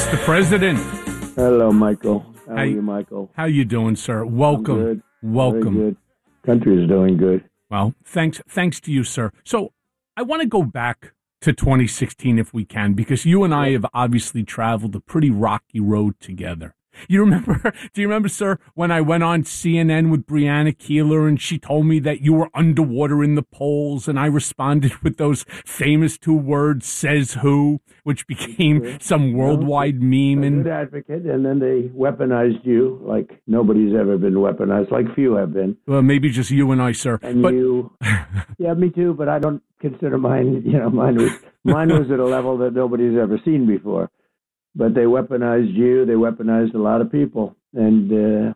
Mr. President. Hello, Michael. How are you, Michael? How you doing, sir? Welcome. I'm good. Welcome. Very good. Country is doing good. Well, thanks to you, sir. So I want to go back to 2016 if we can, because you and I have obviously traveled a pretty rocky road together. Do you remember, sir, when I went on CNN with Brianna Keeler and she told me that you were underwater in the polls, and I responded with those famous two words, "says who," which became some worldwide meme. A good advocate, and then they weaponized you like nobody's ever been weaponized, like few have been. Well, maybe just you and I, sir. And you, yeah, me too, but I don't consider mine, mine was at a level that nobody's ever seen before. But they weaponized you. They weaponized a lot of people, and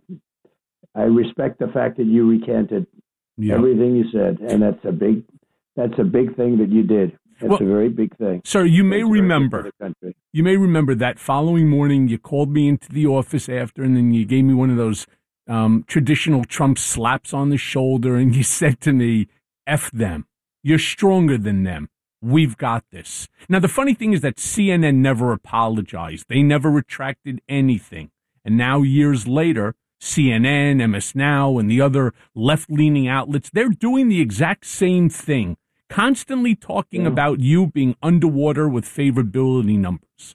I respect the fact that you recanted everything you said, and that's a big thing that you did. That's a very big thing, sir. You may remember. You may remember that following morning you called me into the office after, and then you gave me one of those traditional Trump slaps on the shoulder, and you said to me, "F them. You're stronger than them. We've got this." Now, the funny thing is that CNN never apologized. They never retracted anything. And now, years later, CNN, MS Now, and the other left-leaning outlets, they're doing the exact same thing, constantly talking about you being underwater with favorability numbers.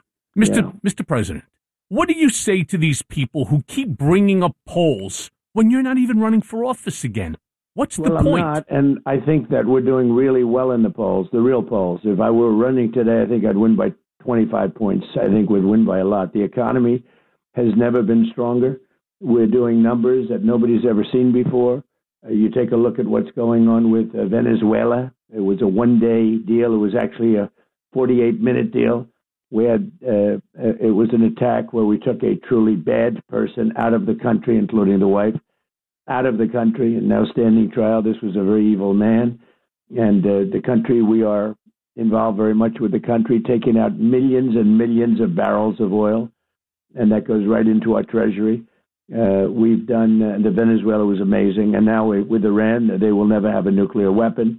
Mr. President, what do you say to these people who keep bringing up polls when you're not even running for office again? What's the point? I'm not, and I think that we're doing really well in the polls, the real polls. If I were running today, I think I'd win by 25 points. I think we'd win by a lot. The economy has never been stronger. We're doing numbers that nobody's ever seen before. You take a look at what's going on with Venezuela. It was a one-day deal. It was actually a 48-minute deal. We had it was an attack where we took a truly bad person out of the country, including the wife, out of the country, and now standing trial. This was a very evil man. And the country, we are involved very much with the country, taking out millions and millions of barrels of oil, and that goes right into our treasury. We've done, the Venezuela was amazing, and now with Iran, they will never have a nuclear weapon.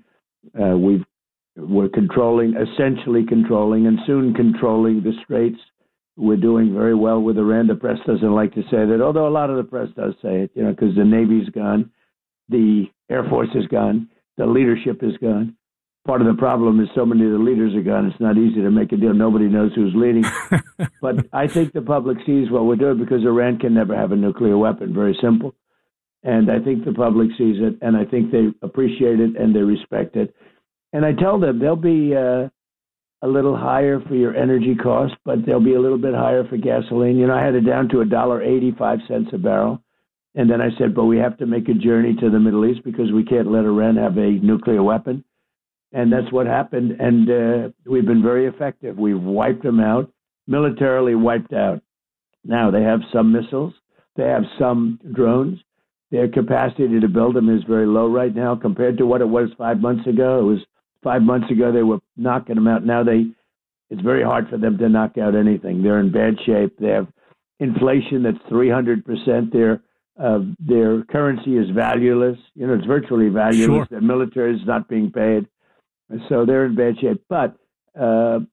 We're essentially controlling, and soon controlling the Straits. We're doing very well with Iran. The press doesn't like to say that, although a lot of the press does say it, because the Navy's gone, the Air Force is gone, the leadership is gone. Part of the problem is so many of the leaders are gone, it's not easy to make a deal. Nobody knows who's leading. But I think the public sees what we're doing, because Iran can never have a nuclear weapon. Very simple. And I think the public sees it, and I think they appreciate it and they respect it. And I tell them they'll be a little higher for your energy cost, but they'll be a little bit higher for gasoline. I had it down to $1.85 a barrel. And then I said, but we have to make a journey to the Middle East because we can't let Iran have a nuclear weapon. And that's what happened. And we've been very effective. We've wiped them out, militarily wiped out. Now they have some missiles. They have some drones. Their capacity to build them is very low right now compared to what it was 5 months ago. It was 5 months ago, they were knocking them out. Now it's very hard for them to knock out anything. They're in bad shape. They have inflation that's 300%. Their currency is valueless. It's virtually valueless. Sure. Their military is not being paid. So they're in bad shape. But the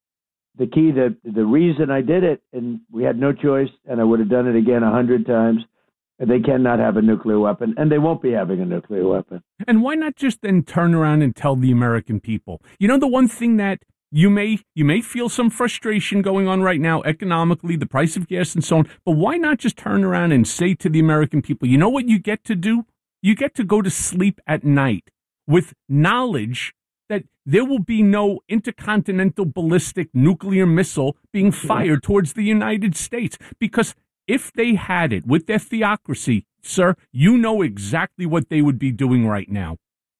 reason I did it, and we had no choice, and I would have done it again 100 times, they cannot have a nuclear weapon, and they won't be having a nuclear weapon. And why not just then turn around and tell the American people? The one thing that you may feel some frustration going on right now economically, the price of gas and so on, but why not just turn around and say to the American people, you know what you get to do? You get to go to sleep at night with knowledge that there will be no intercontinental ballistic nuclear missile being fired towards the United States, because if they had it with their theocracy, sir, you know exactly what they would be doing right now.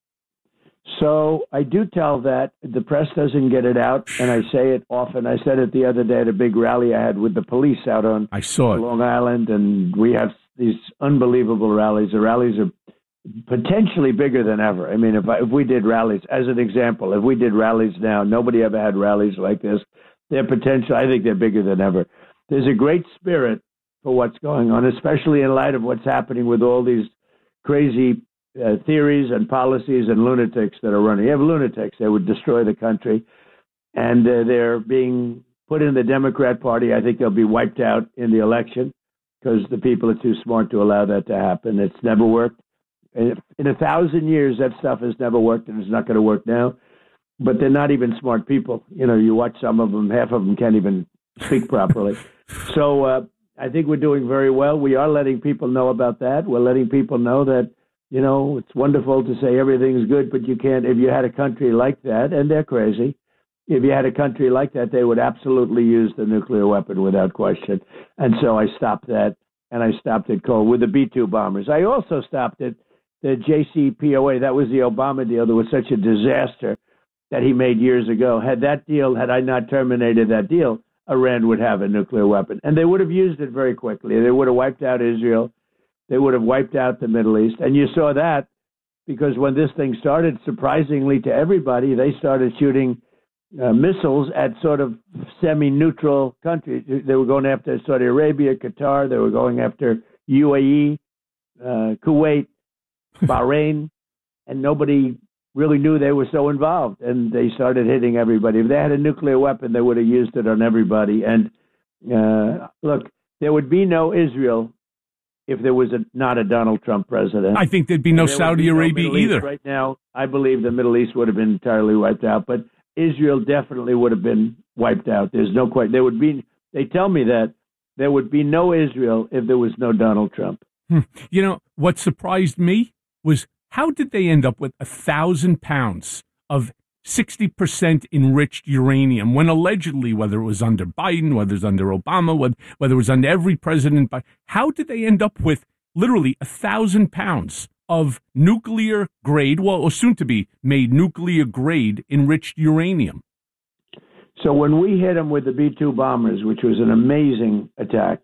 So I do tell that. The press doesn't get it out, and I say it often. I said it the other day at a big rally I had with the police out on Long Island, and we have these unbelievable rallies. The rallies are potentially bigger than ever. I mean, if we did rallies, as an example, if we did rallies now, nobody ever had rallies like this. Their potential, I think they're bigger than ever. There's a great spirit for what's going on, especially in light of what's happening with all these crazy theories and policies and lunatics that are running. You have lunatics that would destroy the country, and they're being put in the Democrat Party, I think they'll be wiped out in the election because the people are too smart to allow that to happen. It's never worked. In 1,000 years, that stuff has never worked, and it's not going to work now. But they're not even smart people. You know, you watch some of them, half of them can't even speak properly. So I think we're doing very well. We are letting people know about that. We're letting people know that, you know, it's wonderful to say everything's good, but you can't. If you had a country like that, and they're crazy, if you had a country like that, they would absolutely use the nuclear weapon without question. And so I stopped that, and I stopped it cold with the B-2 bombers. I also stopped it, the JCPOA. That was the Obama deal. That was such a disaster that he made years ago. Had I not terminated that deal, Iran would have a nuclear weapon. And they would have used it very quickly. They would have wiped out Israel. They would have wiped out the Middle East. And you saw that because when this thing started, surprisingly to everybody, they started shooting missiles at sort of semi-neutral countries. They were going after Saudi Arabia, Qatar. They were going after UAE, Kuwait, Bahrain, and nobody really knew they were so involved. And they started hitting everybody. If they had a nuclear weapon, they would have used it on everybody. And look, there would be no Israel if there was not a Donald Trump president. I think there'd be no Saudi Arabia either. Right now, I believe the Middle East would have been entirely wiped out, but Israel definitely would have been wiped out. There's no question. They tell me that there would be no Israel if there was no Donald Trump. You know, what surprised me was how did they end up with 1,000 pounds of 60% enriched uranium when allegedly, whether it was under Biden, whether it was under Obama, whether it was under every president, how did they end up with literally 1,000 pounds of nuclear grade, or soon to be made nuclear grade enriched uranium? So when we hit them with the B-2 bombers, which was an amazing attack,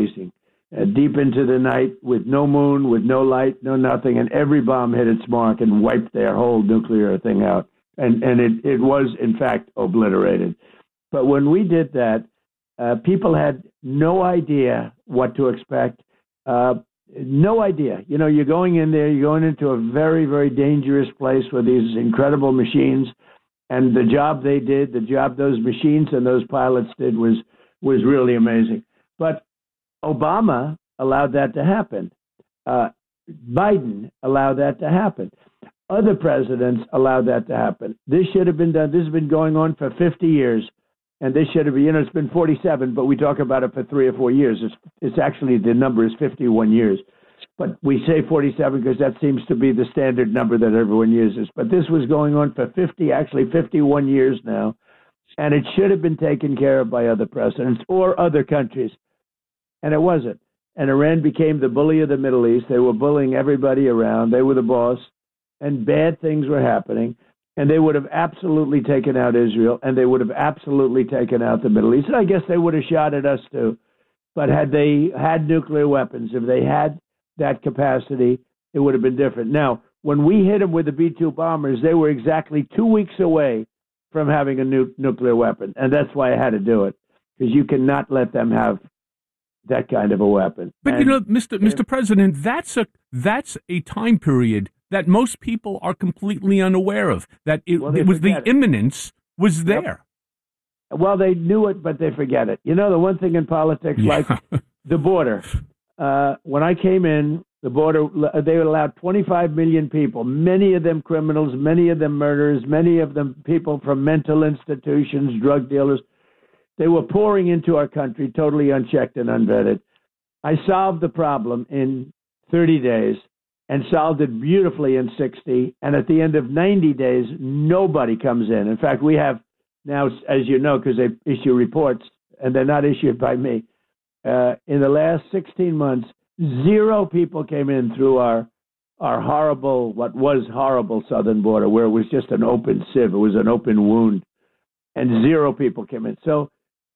deep into the night with no moon, with no light, no nothing, and every bomb hit its mark and wiped their whole nuclear thing out. And it was, in fact, obliterated. But when we did that, people had no idea what to expect. No idea. You know, you're going in there, you're going into a very, very dangerous place with these incredible machines. And the job they did, the job those machines and those pilots did was really amazing. But Obama allowed that to happen. Biden allowed that to happen. Other presidents allowed that to happen. This should have been done. This has been going on for 50 years. And this should have been, it's been 47, but we talk about it for 3 or 4 years. It's actually, the number is 51 years. But we say 47 because that seems to be the standard number that everyone uses. But this was going on for 51 years now. And it should have been taken care of by other presidents or other countries. And it wasn't. And Iran became the bully of the Middle East. They were bullying everybody around. They were the boss. And bad things were happening. And they would have absolutely taken out Israel, and they would have absolutely taken out the Middle East. And I guess they would have shot at us too. But had they had nuclear weapons, if they had that capacity, it would have been different. Now, when we hit them with the B-2 bombers, they were exactly 2 weeks away from having a nuclear weapon. And that's why I had to do it, because you cannot let them have that kind of a weapon. But, and, Mr. President, that's a time period that most people are completely unaware of, that the imminence was there. Yep. Well, they knew it, but they forget it. You know, the one thing in politics, like the border, when I came in, the border, they allowed 25 million people, many of them criminals, many of them murderers, many of them people from mental institutions, drug dealers. They were pouring into our country totally unchecked and unvetted. I solved the problem in 30 days. And solved it beautifully in 60. And at the end of 90 days, nobody comes in. In fact, we have now, as you know, because they issue reports, and they're not issued by me, in the last 16 months, 0 people came in through our horrible, what was horrible southern border, where it was just an open sieve. It was an open wound. And 0 people came in. So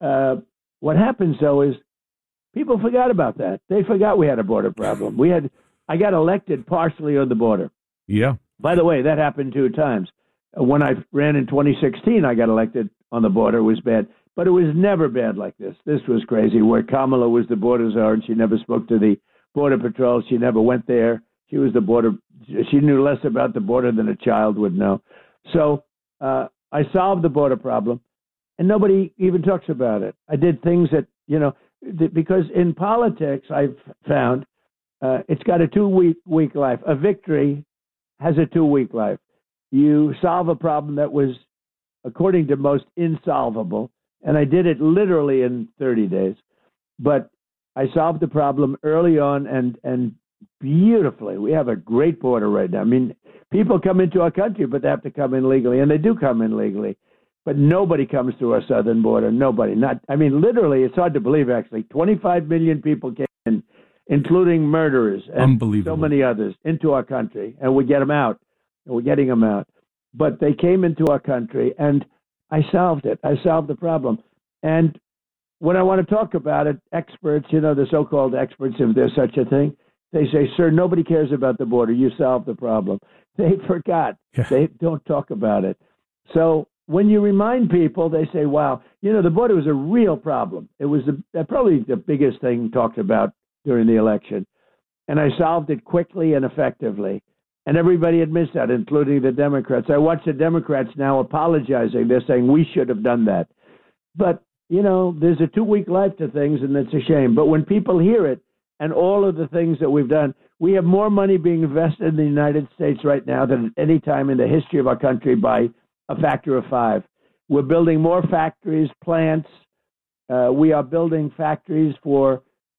what happens, though, is people forgot about that. They forgot we had a border problem. I got elected partially on the border. Yeah. By the way, that happened 2 times. When I ran in 2016, I got elected on the border. It was bad. But it was never bad like this. This was crazy, where Kamala was the border czar, and she never spoke to the Border Patrol. She never went there. She was the border. She knew less about the border than a child would know. So I solved the border problem. and nobody even talks about it. I did things that, because in politics, I've found it's got a 2-week life. A victory has a 2-week life. You solve a problem that was, according to most, insolvable, and I did it literally in 30 days. But I solved the problem early on and beautifully. We have a great border right now. I mean, people come into our country, but they have to come in legally, and they do come in legally. But nobody comes through our southern border. Nobody. Literally, it's hard to believe, actually. 25 million people came in, including murderers and so many others, into our country, and we get them out. And we're getting them out. But they came into our country, and I solved it. I solved the problem. And when I want to talk about it, experts, the so-called experts, if there's such a thing, they say, sir, nobody cares about the border. You solved the problem. They forgot. Yeah. They don't talk about it. So when you remind people, they say, wow, the border was a real problem. It was probably the biggest thing talked about during the election. And I solved it quickly and effectively. And everybody admits that, including the Democrats. I watch the Democrats now apologizing. They're saying we should have done that. But, there's a 2-week life to things, and it's a shame. But when people hear it and all of the things that we've done, we have more money being invested in the United States right now than at any time in the history of our country by a factor of 5. We're building more factories, plants. We are building factories for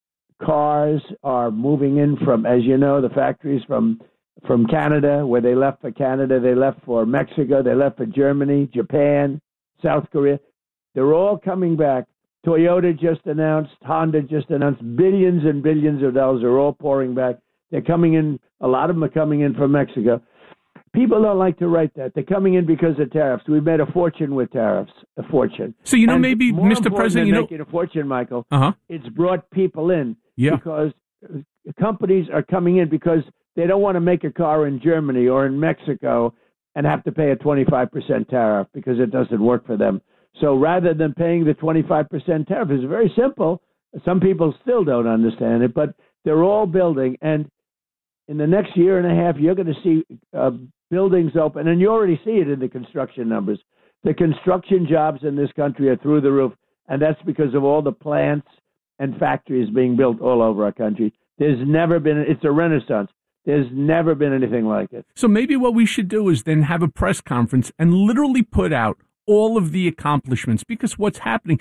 cars are moving in from, as you know, the factories from Canada, where they left for Canada, they left for Mexico, they left for Germany, Japan, South Korea. They're all coming back. Toyota just announced, Honda just announced, billions and billions of dollars are all pouring back. They're coming in, a lot of them are coming in from Mexico. People don't like to write that. They're coming in because of tariffs. We've made a fortune with tariffs, a fortune. So, maybe, Mr. President, making a fortune, Michael, it's brought people in because companies are coming in because they don't want to make a car in Germany or in Mexico and have to pay a 25% tariff because it doesn't work for them. So rather than paying the 25% tariff, it's very simple. Some people still don't understand it, but they're all building. And in the next year and a half, you're going to see buildings open. And you already see it in the construction numbers. The construction jobs in this country are through the roof. And that's because of all the plants and factories being built all over our country. There's never been, it's a renaissance. There's never been anything like it. So maybe what we should do is then have a press conference and literally put out all of the accomplishments, because what's happening,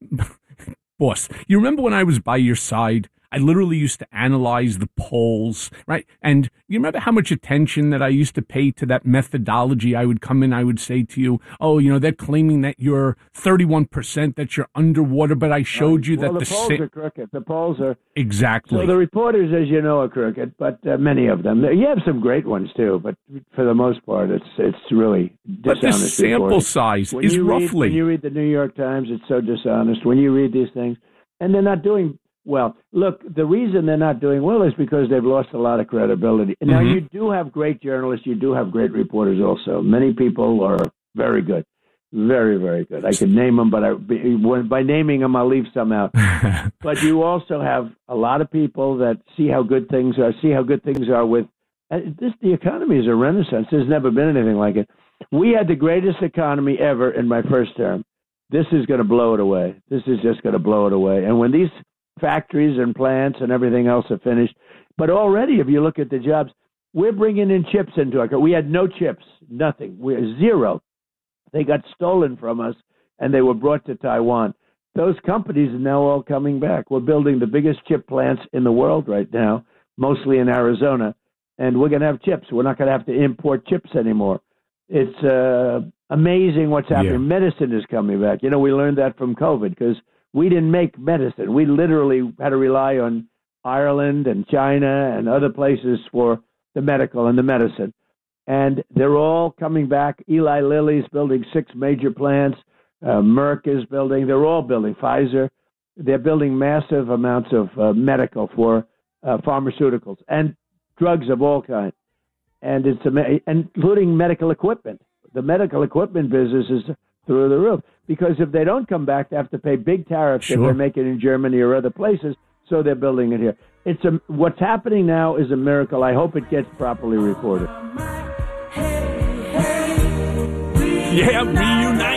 boss, you remember when I was by your side, I literally used to analyze the polls, right? And you remember how much attention that I used to pay to that methodology? I would come in, I would say to you, they're claiming that you're 31%, that you're underwater, but I showed you that the polls are crooked. The polls are... Exactly. So the reporters, as you know, are crooked, but many of them. You have some great ones, too, but for the most part, it's really dishonest. But the sample reporting. Size is roughly... When you read the New York Times, it's so dishonest. When you read these things, and they're not doing... Well, look, the reason they're not doing well is because they've lost a lot of credibility. Now, you do have great journalists. You do have great reporters also. Many people are very good, very, very good. I could name them, but by naming them, I'll leave some out. But you also have a lot of people that see how good things are with this. The economy is a renaissance. There's never been anything like it. We had the greatest economy ever in my first term. This is going to blow it away. This is just going to blow it away. And when these factories and plants and everything else are finished. But already, if you look at the jobs, we're bringing in chips into our country. We had no chips, nothing. We're zero. They got stolen from us, and they were brought to Taiwan. Those companies are now all coming back. We're building the biggest chip plants in the world right now, mostly in Arizona, and we're going to have chips. We're not going to have to import chips anymore. It's amazing what's happening. Yeah. Medicine is coming back. We learned that from COVID because we didn't make medicine. We literally had to rely on Ireland and China and other places for the medical and the medicine. And they're all coming back. Eli Lilly's building 6 major plants. Merck is building. They're all building. Pfizer. They're building massive amounts of medical for pharmaceuticals and drugs of all kinds. And it's including medical equipment. The medical equipment business is through the roof. Because if they don't come back, they have to pay big tariffs if they make it in Germany or other places, so they're building it here. What's happening now is a miracle. I hope it gets properly reported. Yeah, reunited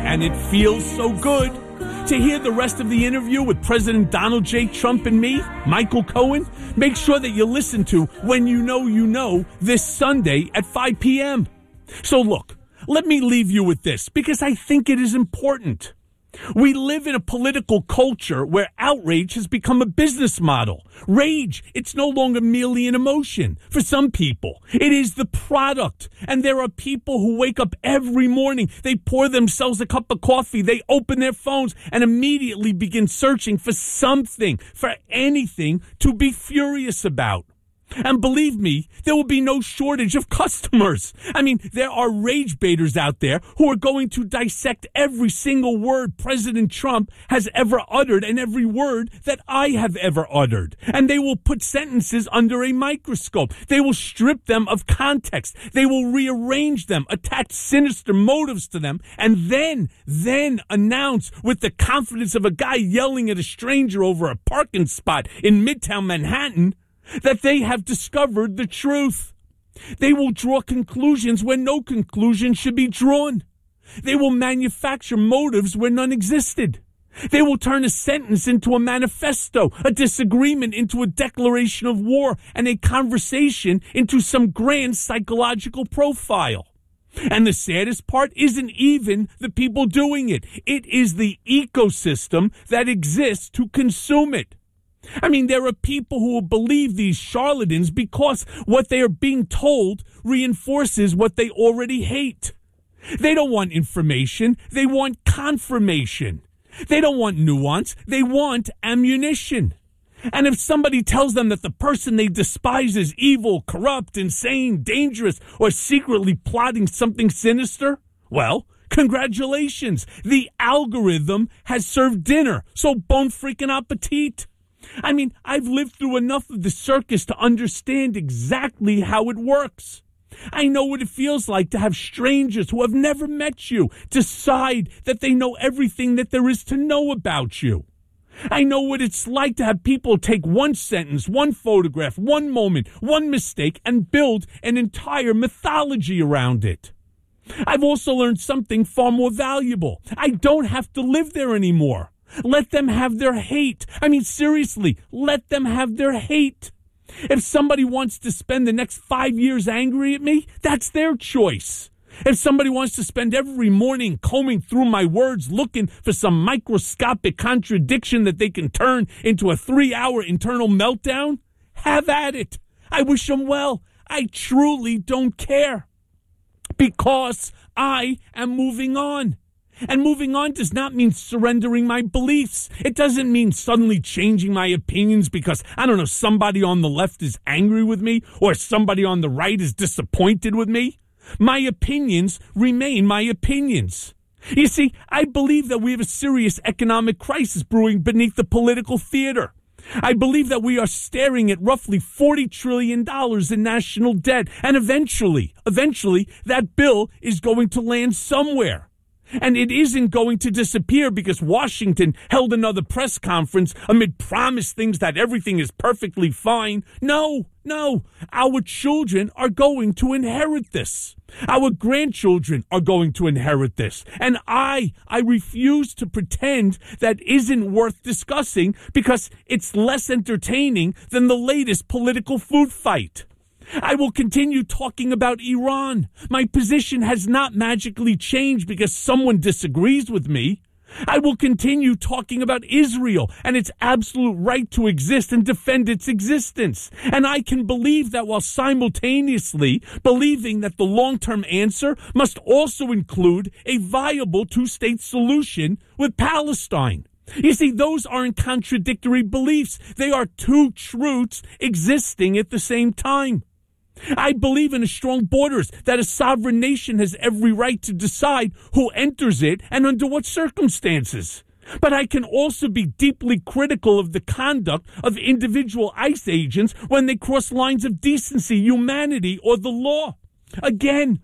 and it feels so good. To hear the rest of the interview with President Donald J. Trump and me, Michael Cohen, make sure that you listen to When You Know this Sunday at 5 p.m. So look, let me leave you with this because I think it is important. We live in a political culture where outrage has become a business model. Rage, it's no longer merely an emotion. For some people, it is the product. And there are people who wake up every morning, they pour themselves a cup of coffee, they open their phones and immediately begin searching for something, for anything to be furious about. And believe me, there will be no shortage of customers. I mean, there are rage baiters out there who are going to dissect every single word President Trump has ever uttered and every word that I have ever uttered. And they will put sentences under a microscope. They will strip them of context. They will rearrange them, attach sinister motives to them, and then announce with the confidence of a guy yelling at a stranger over a parking spot in Midtown Manhattan that they have discovered the truth. They will draw conclusions where no conclusion should be drawn. They will manufacture motives where none existed. They will turn a sentence into a manifesto, a disagreement into a declaration of war, and a conversation into some grand psychological profile. And the saddest part isn't even the people doing it. It is the ecosystem that exists to consume it. I mean, there are people who will believe these charlatans because what they are being told reinforces what they already hate. They don't want information. They want confirmation. They don't want nuance. They want ammunition. And if somebody tells them that the person they despise is evil, corrupt, insane, dangerous, or secretly plotting something sinister, well, congratulations. The algorithm has served dinner, so bon freaking appetit. I mean, I've lived through enough of the circus to understand exactly how it works. I know what it feels like to have strangers who have never met you decide that they know everything that there is to know about you. I know what it's like to have people take one sentence, one photograph, one moment, one mistake, and build an entire mythology around it. I've also learned something far more valuable. I don't have to live there anymore. Let them have their hate. I mean, seriously, let them have their hate. If somebody wants to spend the next 5 years angry at me, that's their choice. If somebody wants to spend every morning combing through my words looking for some microscopic contradiction that they can turn into a 3-hour internal meltdown, have at it. I wish them well. I truly don't care. Because I am moving on. And moving on does not mean surrendering my beliefs. It doesn't mean suddenly changing my opinions because, I don't know, somebody on the left is angry with me or somebody on the right is disappointed with me. My opinions remain my opinions. You see, I believe that we have a serious economic crisis brewing beneath the political theater. I believe that we are staring at roughly $40 trillion in national debt, and eventually, that bill is going to land somewhere. And it isn't going to disappear because Washington held another press conference amid promised things that everything is perfectly fine. No. Our children are going to inherit this. Our grandchildren are going to inherit this. And I refuse to pretend that isn't worth discussing because it's less entertaining than the latest political food fight. I will continue talking about Iran. My position has not magically changed because someone disagrees with me. I will continue talking about Israel and its absolute right to exist and defend its existence. And I can believe that while simultaneously believing that the long-term answer must also include a viable two-state solution with Palestine. You see, those aren't contradictory beliefs. They are two truths existing at the same time. I believe in strong borders, that a sovereign nation has every right to decide who enters it and under what circumstances. But I can also be deeply critical of the conduct of individual ICE agents when they cross lines of decency, humanity, or the law. Again,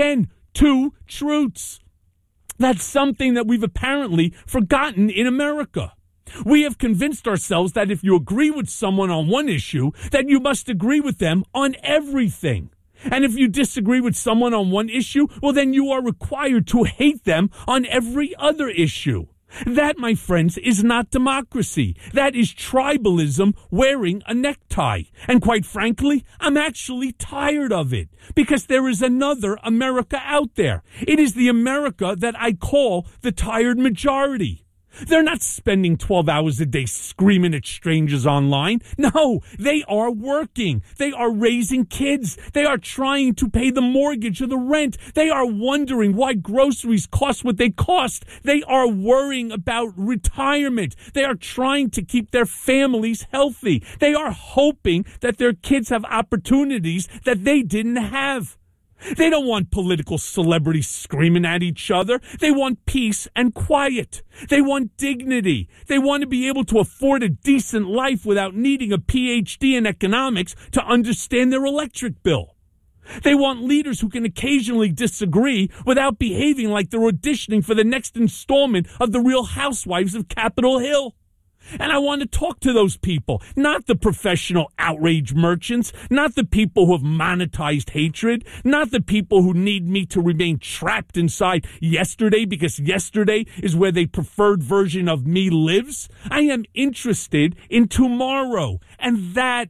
two truths. That's something that we've apparently forgotten in America. We have convinced ourselves that if you agree with someone on one issue, that you must agree with them on everything. And if you disagree with someone on one issue, well, then you are required to hate them on every other issue. That, my friends, is not democracy. That is tribalism wearing a necktie. And quite frankly, I'm actually tired of it because there is another America out there. It is the America that I call the tired majority. They're not spending 12 hours a day screaming at strangers online. No, they are working. They are raising kids. They are trying to pay the mortgage or the rent. They are wondering why groceries cost what they cost. They are worrying about retirement. They are trying to keep their families healthy. They are hoping that their kids have opportunities that they didn't have. They don't want political celebrities screaming at each other. They want peace and quiet. They want dignity. They want to be able to afford a decent life without needing a PhD in economics to understand their electric bill. They want leaders who can occasionally disagree without behaving like they're auditioning for the next installment of The Real Housewives of Capitol Hill. And I want to talk to those people, not the professional outrage merchants, not the people who have monetized hatred, not the people who need me to remain trapped inside yesterday because yesterday is where the preferred version of me lives. I am interested in tomorrow, and that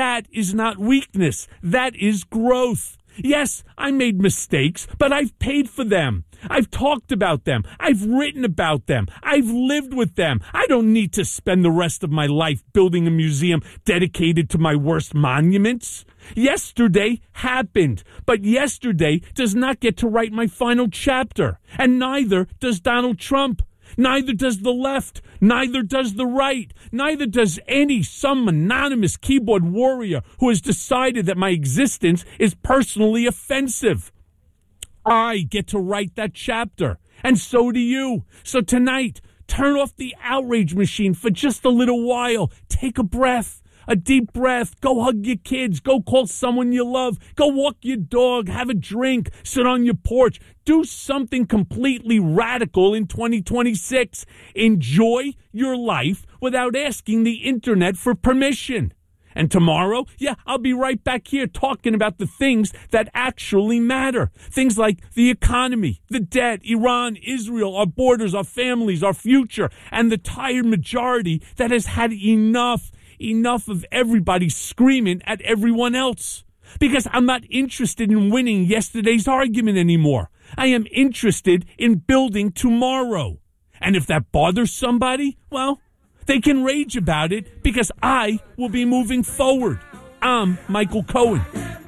is not weakness. That is growth. Yes, I made mistakes, but I've paid for them. I've talked about them. I've written about them. I've lived with them. I don't need to spend the rest of my life building a museum dedicated to my worst monuments. Yesterday happened, but yesterday does not get to write my final chapter, and neither does Donald Trump. Neither does the left. Neither does the right. Neither does some anonymous keyboard warrior who has decided that my existence is personally offensive. I get to write that chapter, and so do you. So tonight, turn off the outrage machine for just a little while. Take a breath. A deep breath. Go hug your kids. Go call someone you love. Go walk your dog. Have a drink. Sit on your porch. Do something completely radical in 2026. Enjoy your life without asking the internet for permission. And tomorrow, I'll be right back here talking about the things that actually matter. Things like the economy, the debt, Iran, Israel, our borders, our families, our future, and the tired majority that has had enough of everybody screaming at everyone else. Because I'm not interested in winning yesterday's argument anymore. I am interested in building tomorrow. And if that bothers somebody, well, they can rage about it because I will be moving forward. I'm Michael Cohen.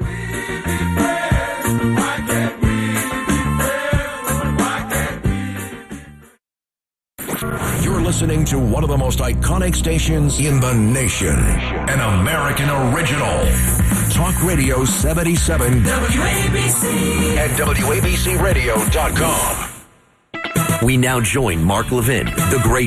You're listening to one of the most iconic stations in the nation. An American original. Talk Radio 77 WABC and WABCRadio.com. We now join Mark Levin, the great